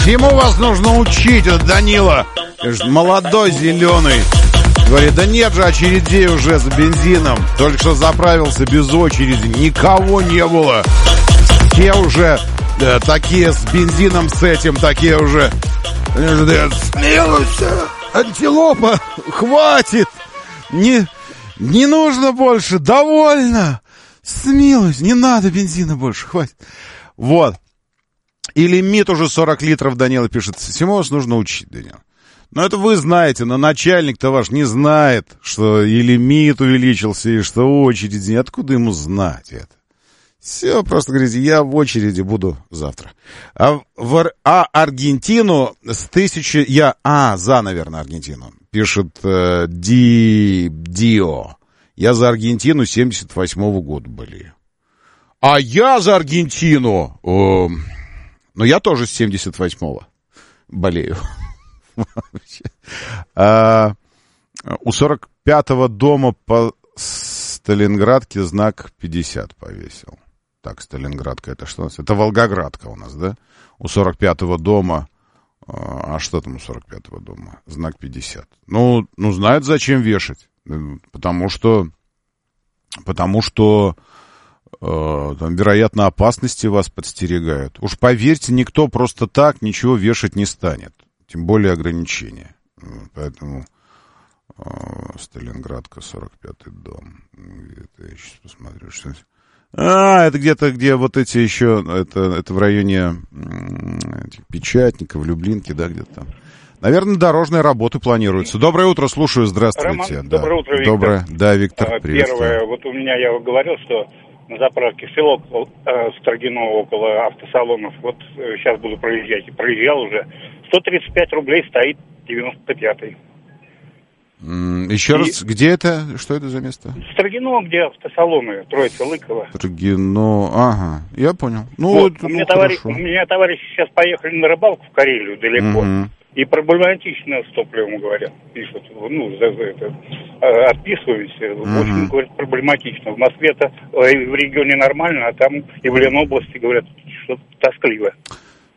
Всему вас нужно учить, это Данила. Молодой, зеленый. Говорит, да нет же очередей уже за бензином. Только что заправился без очереди. Никого не было. Все уже такие с бензином, с этим, такие уже. Смелость, антилопа, хватит. Не нужно больше, довольно. Смелость, не надо бензина больше, хватит. Вот. И лимит уже 40 литров, Данила пишет. Всему вас нужно учить, Данила. Но это вы знаете, но начальник-то ваш не знает, что и лимит увеличился, и что очередь. Откуда ему знать это? Все, просто говорите, я в очереди буду завтра. А Аргентину с 1000... наверное, Аргентину. Пишет Дио. Я за Аргентину 78-го года болею. А я за Аргентину... Но я тоже с 78-го болею. У 45-го дома по Сталинградке знак 50 повесил. Так, Сталинградка, это что у нас? Это Волгоградка у нас, да? У 45-го дома... А что там у 45-го дома? Знак 50. Ну, знают, зачем вешать. Потому что там, вероятно, опасности вас подстерегают. Уж поверьте, никто просто так ничего вешать не станет. Тем более ограничения. Поэтому Сталинградка, 45-й дом. Где-то я сейчас посмотрю, что это. Это где-то, где вот эти еще, это в районе Печатников, Люблинки, да, где-то там. Наверное, дорожные работы планируются. Доброе утро, слушаю, здравствуйте. Роман, доброе утро, Виктор. Доброе, да, Виктор, приветствую. Первое, вот у меня, я говорил, что на заправке село Строгино около автосалонов, вот сейчас буду проезжать, и проезжал уже, 135 рублей стоит 95-й. Еще раз, где это? Что это за место? Строгино, где автосалоны, Троица, Лыково. Строгино, ага, я понял. Вот, у меня товарищи сейчас поехали на рыбалку в Карелию далеко. И проблематично с топливом, говорят, пишут. Отписываемся. В общем, говорят, проблематично. В Москве-то в регионе нормально, а там и в Ленобласти, говорят, что-то тоскливо.